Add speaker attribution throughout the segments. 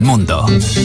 Speaker 1: Mundo.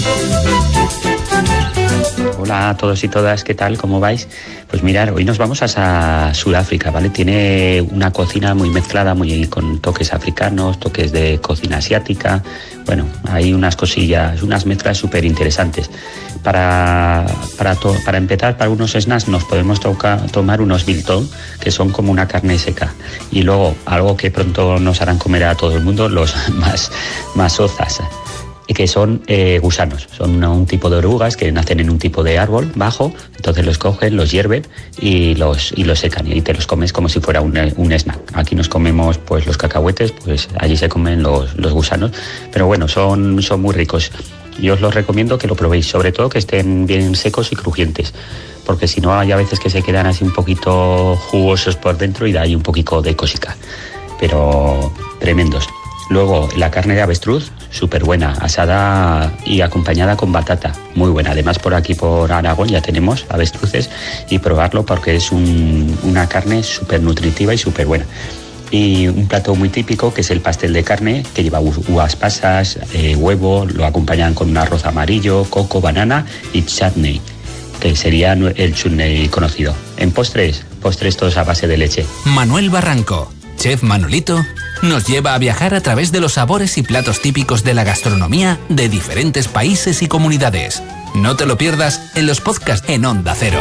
Speaker 2: Hola a todos y todas, ¿qué tal? ¿Cómo vais? Pues mirad, hoy nos vamos a Sudáfrica, ¿vale? Tiene una cocina muy mezclada, muy con toques africanos, toques de cocina asiática. Bueno, hay unas cosillas, unas mezclas súper interesantes. Para empezar, para unos snacks nos podemos tomar unos biltong, que son como una carne seca. Y luego, algo que pronto nos harán comer a todo el mundo, los masozas, que son gusanos. Son un tipo de orugas que nacen en un tipo de árbol bajo, entonces los cogen, los hierven y los secan, y te los comes como si fuera un snack. Aquí nos comemos pues los cacahuetes, pues allí se comen los gusanos, pero bueno, son muy ricos. Yo os los recomiendo que lo probéis, sobre todo que estén bien secos y crujientes, porque si no hay a veces que se quedan así un poquito jugosos por dentro y da ahí un poquito de cosica, pero tremendos. Luego la carne de avestruz, súper buena, asada y acompañada con batata, muy buena. Además por aquí por Aragón ya tenemos avestruces, y probarlo porque es una carne súper nutritiva y súper buena. Y un plato muy típico que es el pastel de carne, que lleva uvas pasas, huevo, lo acompañan con un arroz amarillo, coco, banana y chutney, que sería el chutney conocido. En postres todos a base de leche.
Speaker 1: Manuel Barranco, chef Manolito, nos lleva a viajar a través de los sabores y platos típicos de la gastronomía de diferentes países y comunidades. No te lo pierdas en los podcasts en Onda Cero.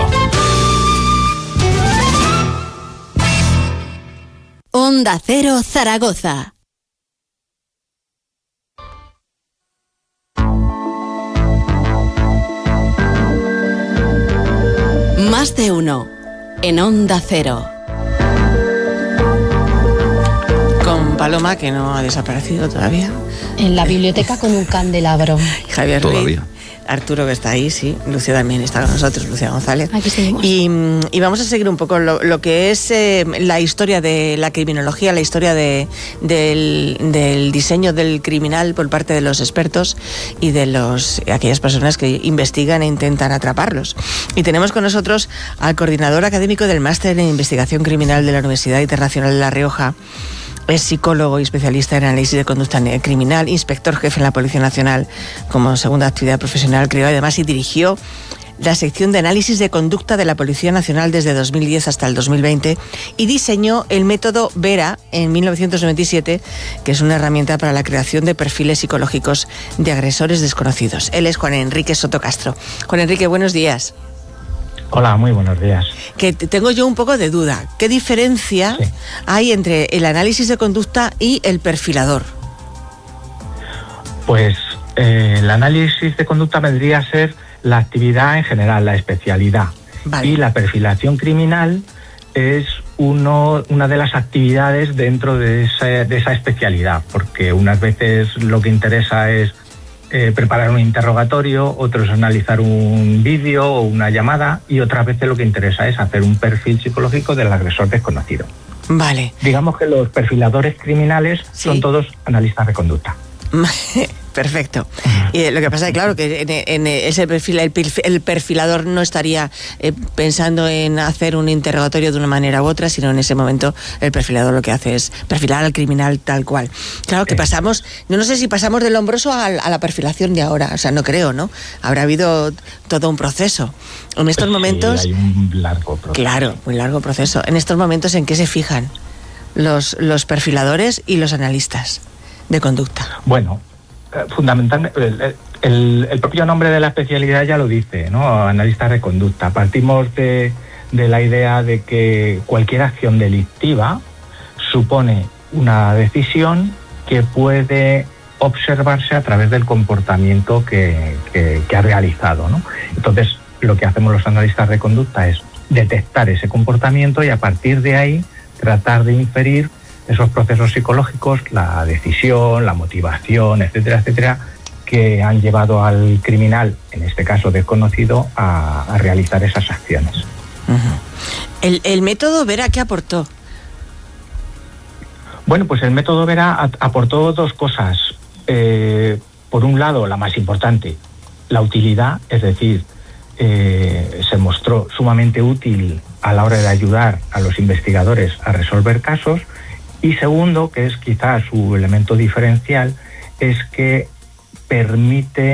Speaker 3: Onda Cero Zaragoza. Más de uno en Onda Cero.
Speaker 4: Con Paloma, que no ha desaparecido todavía.
Speaker 5: En la biblioteca con un candelabro.
Speaker 4: Javier
Speaker 6: todavía.
Speaker 4: Ruiz, Arturo, que está ahí, sí. Lucia también está con nosotros, Lucia González.
Speaker 5: Aquí seguimos.
Speaker 4: Y vamos a seguir un poco lo que es la historia de la criminología, la historia del diseño del criminal por parte de los expertos y de aquellas personas que investigan e intentan atraparlos. Y tenemos con nosotros al coordinador académico del Máster en Investigación Criminal de la Universidad Internacional de La Rioja. Es psicólogo y especialista en análisis de conducta criminal, inspector jefe en la Policía Nacional como segunda actividad profesional, creó además y dirigió la sección de análisis de conducta de la Policía Nacional desde 2010 hasta el 2020 y diseñó el método VERA en 1997, que es una herramienta para la creación de perfiles psicológicos de agresores desconocidos. Él es Juan Enrique Soto Castro. Juan Enrique, buenos días.
Speaker 7: Hola, muy buenos días.
Speaker 4: Que tengo yo un poco de duda. ¿Qué diferencia hay entre el análisis de conducta y el perfilador?
Speaker 7: Pues el análisis de conducta vendría a ser la actividad en general, la especialidad. Vale. Y la perfilación criminal es una de las actividades dentro de esa especialidad, porque unas veces lo que interesa es preparar un interrogatorio, otros analizar un vídeo o una llamada, y otras veces lo que interesa es hacer un perfil psicológico del agresor desconocido.
Speaker 4: Vale.
Speaker 7: Digamos que los perfiladores criminales son todos analistas de conducta.
Speaker 4: Perfecto. Y lo que pasa es claro que en ese perfil el perfilador no estaría pensando en hacer un interrogatorio de una manera u otra, sino en ese momento el perfilador lo que hace es perfilar al criminal tal cual. Claro que pasamos, no sé si pasamos del hombroso a la perfilación de ahora, o sea, no creo, ¿no? Habrá habido todo un proceso. En estos momentos...
Speaker 7: hay un largo proceso.
Speaker 4: Claro, un largo proceso. En estos momentos, ¿en qué se fijan los perfiladores y los analistas de conducta?
Speaker 7: Bueno, fundamentalmente el propio nombre de la especialidad ya lo dice, ¿no? Analistas de conducta. Partimos de la idea de que cualquier acción delictiva supone una decisión que puede observarse a través del comportamiento que ha realizado, ¿no? Entonces, lo que hacemos los analistas de conducta es detectar ese comportamiento y a partir de ahí tratar de inferir esos procesos psicológicos, la decisión, la motivación, etcétera, etcétera, que han llevado al criminal, en este caso desconocido, a realizar esas acciones.
Speaker 4: Uh-huh. ¿El método VERA qué aportó?
Speaker 7: Bueno, pues el método VERA aportó dos cosas. Por un lado, la más importante, la utilidad, es decir, se mostró sumamente útil a la hora de ayudar a los investigadores a resolver casos. Y segundo, que es quizás su elemento diferencial, es que permite